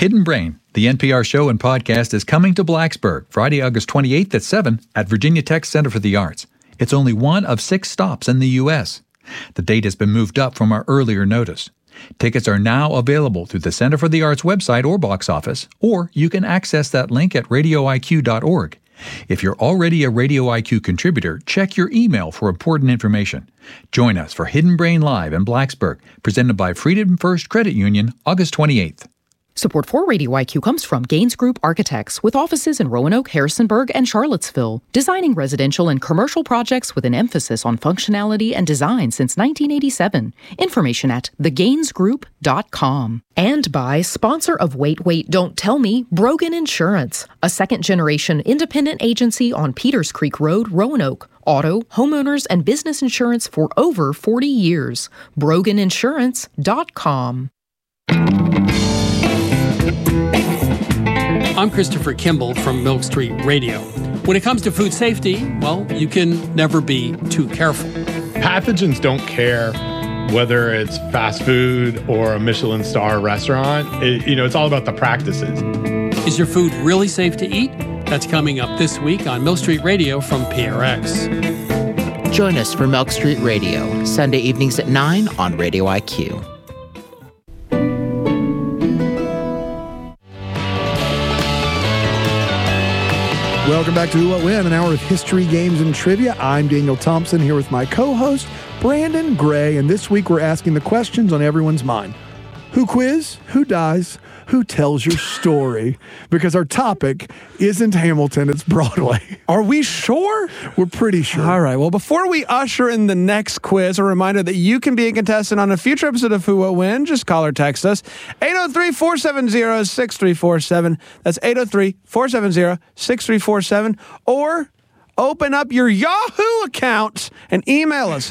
Hidden Brain, the NPR show and podcast, is coming to Blacksburg Friday, August 28th at 7 at Virginia Tech Center for the Arts. It's only one of 6 stops in the U.S. The date has been moved up from our earlier notice. Tickets are now available through the Center for the Arts website or box office, or you can access that link at radioiq.org. If you're already a Radio IQ contributor, check your email for important information. Join us for Hidden Brain Live in Blacksburg, presented by Freedom First Credit Union, August 28th. Support for Radio IQ comes from Gaines Group Architects, with offices in Roanoke, Harrisonburg, and Charlottesville, designing residential and commercial projects with an emphasis on functionality and design since 1987. Information at thegainesgroup.com. And by sponsor of Wait, Wait, Don't Tell Me, Brogan Insurance, a second-generation independent agency on Peters Creek Road, Roanoke. Auto, homeowners, and business insurance for over 40 years. BroganInsurance.com. I'm Christopher Kimball from Milk Street Radio. When it comes to food safety, well, you can never be too careful. Pathogens don't care whether it's fast food or a Michelin star restaurant. It's all about the practices. Is your food really safe to eat? That's coming up this week on Milk Street Radio from PRX. Join us for Milk Street Radio, Sunday evenings at 9 on Radio IQ. Welcome back to Who What When, an hour of history, games, and trivia. I'm Daniel Thompson here with my co-host, Brandon Gray, and this week we're asking the questions on everyone's mind. Who quiz? Who dies? Who tells your story? Because our topic isn't Hamilton, it's Broadway. Are we sure? We're pretty sure. All right. Well, before we usher in the next quiz, a reminder that you can be a contestant on a future episode of Who What When. Just call or text us. 803-470-6347. That's 803-470-6347. Or open up your Yahoo account and email us,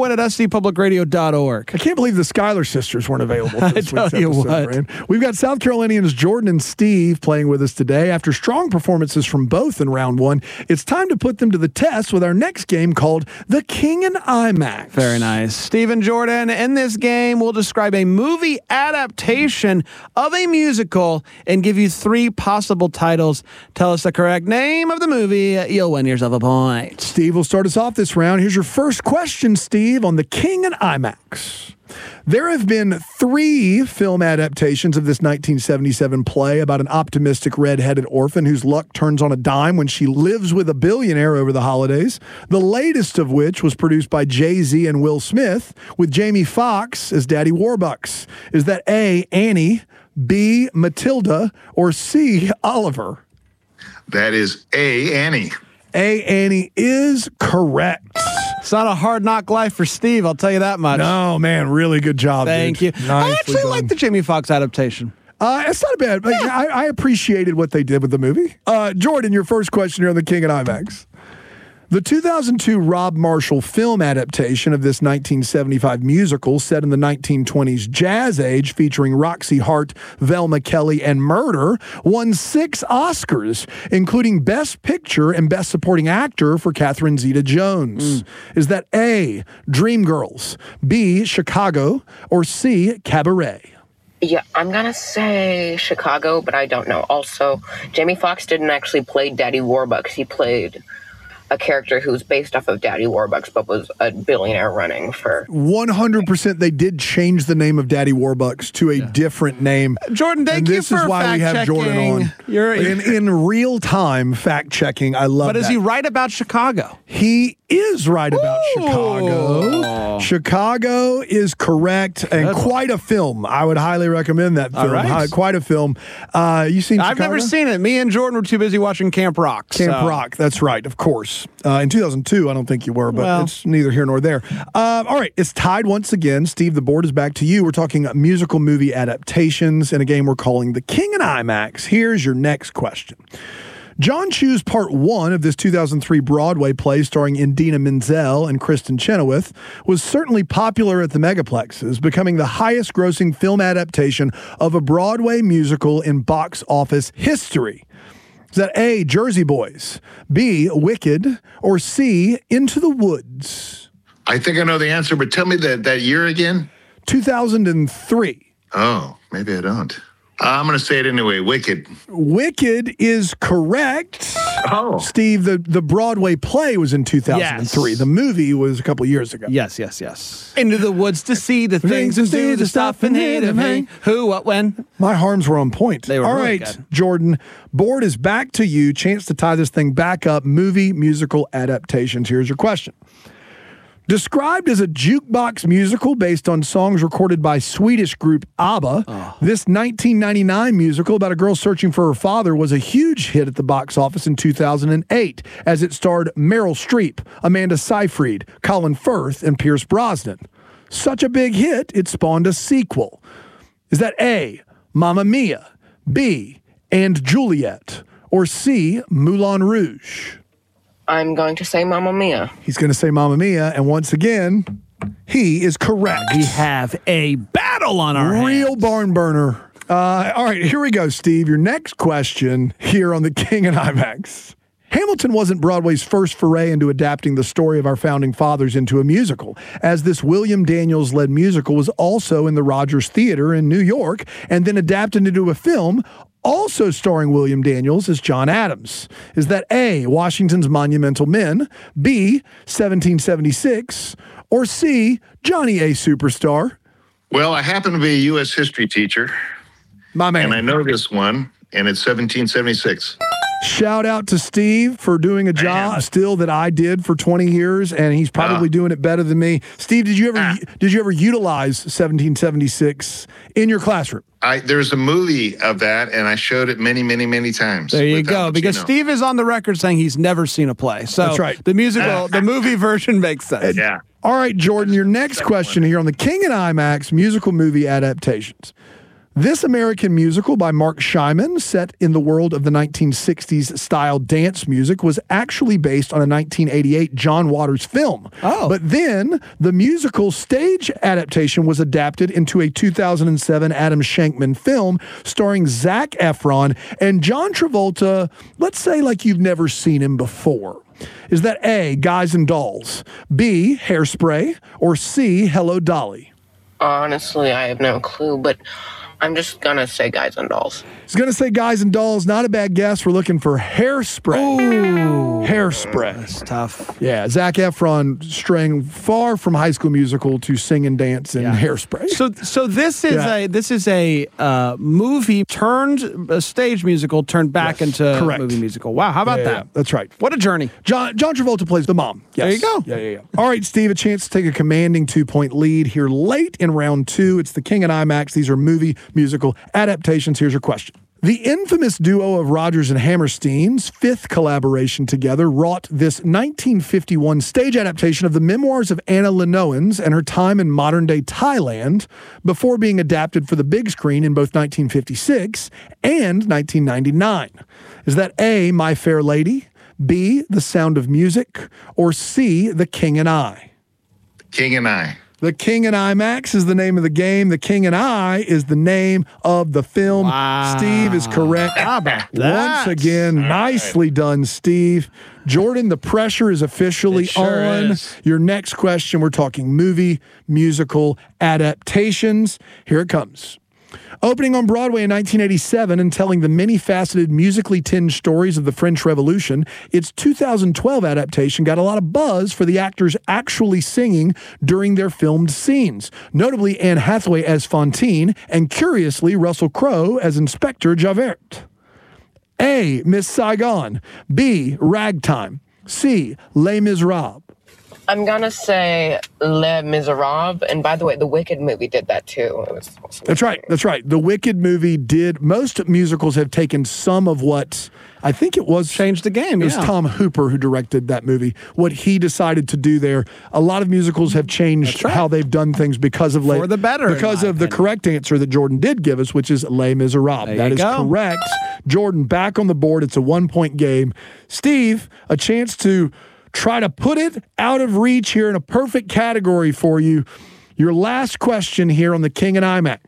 whowhatwhen@scpublicradio.org. I can't believe the Schuyler sisters weren't available for this week's episode, Brand. We've got South Carolinians Jordan and Steve playing with us today. After strong performances from both in round one, it's time to put them to the test with our next game called The King and IMAX. Very nice. Steve and Jordan, in this game, we'll describe a movie adaptation of a musical and give you 3 possible titles. Tell us the correct name of the movie. You'll win yourself a point. Steve will start us off this round. Here's your first question, Steve, on The King and IMAX. There have been 3 film adaptations of this 1977 play about an optimistic red-headed orphan whose luck turns on a dime when she lives with a billionaire over the holidays, the latest of which was produced by Jay-Z and Will Smith, with Jamie Foxx as Daddy Warbucks. Is that A, Annie, B, Matilda, or C, Oliver? That is A, Annie. A, Annie is correct. It's not a hard knock life for Steve, I'll tell you that much. No, man, really good job. Thank dude. you. Nicely I actually done. like the Jamie Foxx adaptation. It's not bad. Yeah. I appreciated what they did with the movie. Jordan, your first question here on The King and IMAX. The 2002 Rob Marshall film adaptation of this 1975 musical set in the 1920s jazz age featuring Roxy Hart, Velma Kelly, and Murder won 6 Oscars, including Best Picture and Best Supporting Actor for Catherine Zeta-Jones. Is that A, Dreamgirls, B, Chicago, or C, Cabaret? Yeah, I'm going to say Chicago, but I don't know. Also, Jamie Foxx didn't actually play Daddy Warbucks. He played a character who's based off of Daddy Warbucks, but was a billionaire running for... 100% they did change the name of Daddy Warbucks to a different name. Jordan, thank you for fact-checking. This is why we have Jordan on. In real time fact-checking. I love that. But is he right about Chicago? He is right about Chicago. Chicago is correct, and quite a film. I would highly recommend that film. Right. Quite a film. You seen Chicago? I've never seen it. Me and Jordan were too busy watching Camp Rock. Camp Rock, that's right, of course. In 2002, I don't think you were, but it's neither here nor there. All right, it's tied once again. Steve, the board is back to you. We're talking musical movie adaptations in a game we're calling The King and IMAX. Here's your next question. John Chu's Part 1 of this 2003 Broadway play starring Idina Menzel and Kristen Chenoweth was certainly popular at the megaplexes, becoming the highest-grossing film adaptation of a Broadway musical in box office history. Is that A, Jersey Boys, B, Wicked, or C, Into the Woods? I think I know the answer, but tell me that year again. 2003. Oh, maybe I don't. I'm going to say it anyway. Wicked. Wicked is correct. Oh. Steve, the Broadway play was in 2003. Yes. The movie was a couple years ago. Yes. Into the woods to see the things and do the stuff and hit and hang. Who, what, when? My harms were on point. They were All really right, good. Jordan, board is back to you. Chance to tie this thing back up. Movie musical adaptations. Here's your question. Described as a jukebox musical based on songs recorded by Swedish group ABBA, this 1999 musical about a girl searching for her father was a huge hit at the box office in 2008, as it starred Meryl Streep, Amanda Seyfried, Colin Firth, and Pierce Brosnan. Such a big hit, it spawned a sequel. Is that A, Mamma Mia, B, And Juliet, or C, Moulin Rouge? I'm going to say Mamma Mia. He's going to say Mamma Mia, and once again, he is correct. We have a battle on our Real hands. barn burner. All right, here we go, Steve. Your next question here on The King and IMAX. Hamilton wasn't Broadway's first foray into adapting the story of our founding fathers into a musical, as this William Daniels-led musical was also in the Rogers Theater in New York and then adapted into a film also starring William Daniels as John Adams. Is that A, Washington's Monumental Men, B, 1776, or C, Johnny A. Superstar? Well, I happen to be a U.S. history teacher, My man. and I know this one, and it's 1776. Shout out to Steve for doing a job still that I did for 20 years, and he's probably doing it better than me. Steve, did you ever utilize 1776 in your classroom? There's a movie of that, and I showed it many, many, many times. There you with go. Al Because Pacino. Steve is on the record saying he's never seen a play. So That's right. the musical, the movie version makes sense. Yeah. All right, Jordan, your next question here on the King and IMAX musical movie adaptations. This American musical by Mark Shyman, set in the world of the 1960s style dance music, was actually based on a 1988 John Waters film. Oh. But then the musical stage adaptation was adapted into a 2007 Adam Shankman film starring Zac Efron and John Travolta, let's say like you've never seen him before. Is that A, Guys and Dolls, B, Hairspray, or C, Hello, Dolly? Honestly, I have no clue, but I'm just going to say Guys and Dolls. He's going to say Guys and Dolls. Not a bad guess. We're looking for Hairspray. Ooh. Hairspray. That's tough. Yeah, Zac Efron straying far from High School Musical to sing and dance in Hairspray. So this is a movie turned a stage musical turned back into a movie musical. Wow, how about that? Yeah, that's right. What a journey. John Travolta plays the mom. Yes. There you go. Yeah. All right, Steve, a chance to take a commanding 2-point lead here late in round 2. It's the King and IMAX. These are movie musical adaptations. Here's your question. The infamous duo of Rodgers and Hammerstein's fifth collaboration together wrought this 1951 stage adaptation of the memoirs of Anna Lenoens and her time in modern-day Thailand before being adapted for the big screen in both 1956 and 1999. Is that A, My Fair Lady, B, The Sound of Music, or C, The King and I? King and I. The King and IMAX is the name of the game. The King and I is the name of the film. Wow. Steve is correct. How about that? Once again, nicely done, Steve. Jordan, the pressure is officially It sure on. is. Your next question, we're talking movie, musical adaptations. Here it comes. Opening on Broadway in 1987 and telling the many-faceted, musically tinged stories of the French Revolution, its 2012 adaptation got a lot of buzz for the actors actually singing during their filmed scenes, notably Anne Hathaway as Fantine and, curiously, Russell Crowe as Inspector Javert. A, Miss Saigon. B, Ragtime. C, Les Miserables. I'm going to say Les Miserables. And by the way, the Wicked movie did that too. It was awesome. That's right. The Wicked movie did. Most musicals have taken some of what I think it was. Changed the game. It was Tom Hooper who directed that movie. What he decided to do there. A lot of musicals have changed how they've done things because of For the better, because in my of the opinion. correct answer that Jordan did give us, which is Les Miserables. There That you is go. correct. Jordan back on the board. It's a 1-point game. Steve, a chance to try to put it out of reach here in a perfect category for you. Your last question here on the King and IMAX.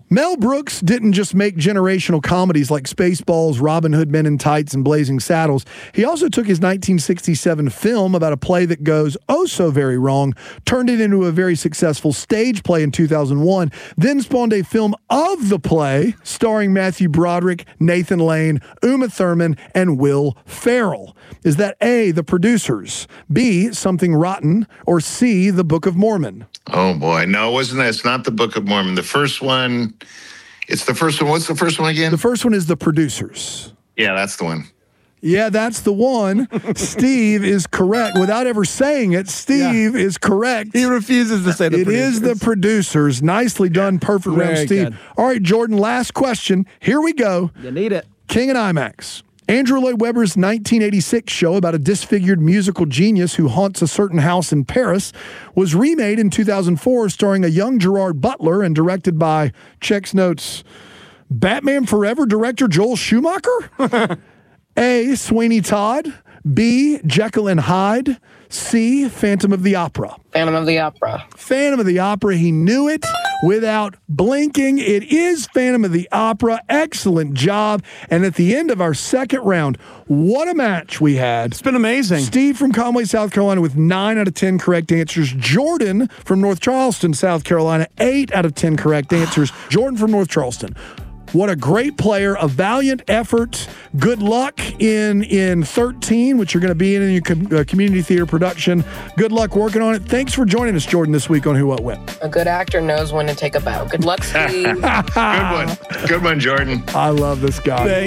Mel Brooks didn't just make generational comedies like Spaceballs, Robin Hood Men in Tights, and Blazing Saddles. He also took his 1967 film about a play that goes oh so very wrong, turned it into a very successful stage play in 2001, then spawned a film of the play starring Matthew Broderick, Nathan Lane, Uma Thurman, and Will Ferrell. Is that A, The Producers, B, Something Rotten, or C, The Book of Mormon? Oh, boy. No, it wasn't that. It's not the Book of Mormon. The first one, it's the first one. What's the first one again? The first one is The Producers. Yeah, that's the one. Yeah, that's the one. Steve is correct. Without ever saying it, Steve is correct. He refuses to say The Producers. It is The Producers. Nicely done. Perfect round, Steve. Good. All right, Jordan, last question. Here we go. You need it. King and IMAX. Andrew Lloyd Webber's 1986 show about a disfigured musical genius who haunts a certain house in Paris was remade in 2004, starring a young Gerard Butler and directed by, checks notes, Batman Forever director Joel Schumacher? A, Sweeney Todd, B, Jekyll and Hyde, C, Phantom of the Opera. Phantom of the Opera. Phantom of the Opera. He knew it without blinking. It is Phantom of the Opera. Excellent job. And at the end of our second round, what a match we had. It's been amazing. Steve from Conway, South Carolina with 9 out of 10 correct answers. Jordan from North Charleston, South Carolina, 8 out of 10 correct answers. Jordan from North Charleston. What a great player, a valiant effort. Good luck in 13, which you're going to be in your community theater production. Good luck working on it. Thanks for joining us, Jordan, this week on Who What When. A good actor knows when to take a bow. Good luck, Steve. Good one, Jordan. I love this guy.